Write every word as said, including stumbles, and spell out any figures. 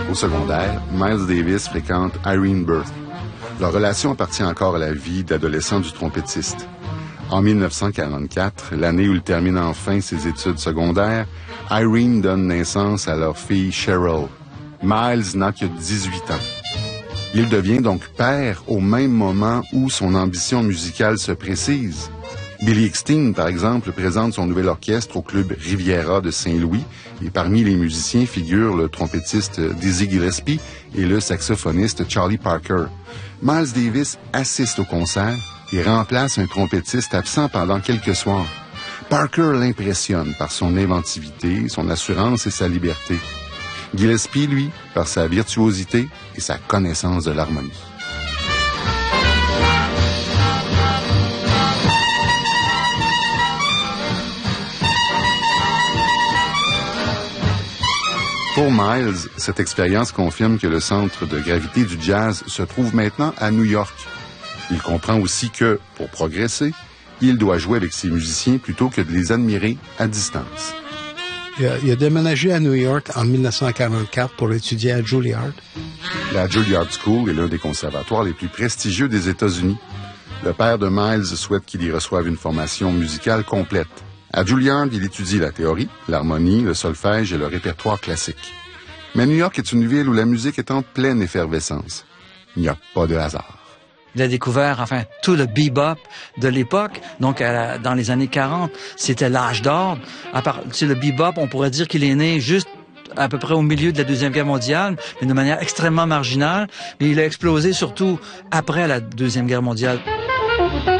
Au secondaire, Miles Davis fréquente Irene Burth. Leur relation appartient encore à la vie d'adolescent du trompettiste. En mille neuf cent quarante-quatre, l'année où il termine enfin ses études secondaires, Irene donne naissance à leur fille Cheryl. Miles n'a que dix-huit ans. Il devient donc père au même moment où son ambition musicale se précise. Billy Eckstine, par exemple, présente son nouvel orchestre au club Riviera de Saint-Louis et parmi les musiciens figurent le trompettiste Dizzy Gillespie et le saxophoniste Charlie Parker. Miles Davis assiste au concert et remplace un trompettiste absent pendant quelques soirs. Parker l'impressionne par son inventivité, son assurance et sa liberté. Gillespie, lui, par sa virtuosité et sa connaissance de l'harmonie. Pour Miles, cette expérience confirme que le centre de gravité du jazz se trouve maintenant à New York. Il comprend aussi que, pour progresser, il doit jouer avec ses musiciens plutôt que de les admirer à distance. Il a, il a déménagé à New York en mille neuf cent quarante-quatre pour étudier à Juilliard. La Juilliard School est l'un des conservatoires les plus prestigieux des États-Unis. Le père de Miles souhaite qu'il y reçoive une formation musicale complète. À Juilliard, il étudie la théorie, l'harmonie, le solfège et le répertoire classique. Mais New York est une ville où la musique est en pleine effervescence. Il n'y a pas de hasard. Il a découvert, enfin, tout le bebop de l'époque. Donc, à la, dans les années quarante, c'était l'âge d'or. À part, tu sais, le bebop, on pourrait dire qu'il est né juste à peu près au milieu de la Deuxième Guerre mondiale, mais de manière extrêmement marginale. Mais il a explosé surtout après la Deuxième Guerre mondiale.